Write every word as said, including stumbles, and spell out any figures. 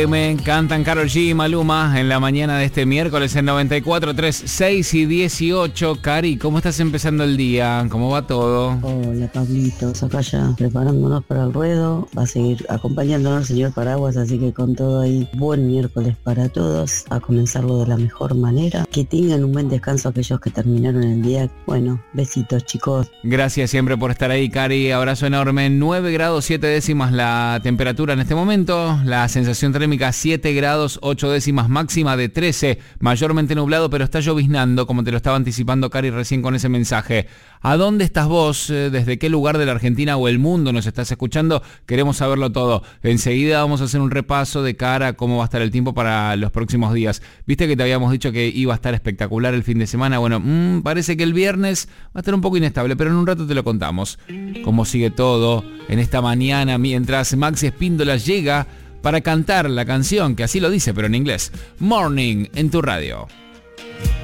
Me encantan Karol G y Maluma en la mañana de este miércoles en noventa y cuatro, tres, seis y dieciocho. Cari, ¿cómo estás empezando el día? ¿Cómo va todo? Hola, Pablitos, acá ya preparándonos para el ruedo. Va a seguir acompañándonos el señor Paraguas, así que con todo ahí, buen miércoles para todos, a comenzarlo de la mejor manera. Que tengan un buen descanso aquellos que terminaron el día. Bueno, besitos, chicos. Gracias siempre por estar ahí, Cari. Abrazo enorme. nueve grados siete décimas la temperatura en este momento. La sensación térmica siete grados ocho décimas, máxima de trece, mayormente nublado, pero está lloviznando, como te lo estaba anticipando Cari recién con ese mensaje. ¿A dónde estás vos? ¿Desde qué lugar de la Argentina o el mundo nos estás escuchando? Queremos saberlo todo. Enseguida vamos a hacer un repaso de cara a cómo va a estar el tiempo para los próximos días. Viste que te habíamos dicho que iba a estar espectacular el fin de semana. Bueno, mmm, parece que el viernes va a estar un poco inestable, pero en un rato te lo contamos. Cómo sigue todo en esta mañana mientras Maxi Espíndola llega para cantar la canción, que así lo dice, pero en inglés. Morning, en tu radio.